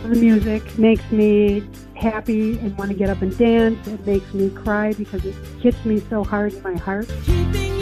The music makes me happy and want to get up and dance. It makes me cry because it hits me so hard in my heart. Keeping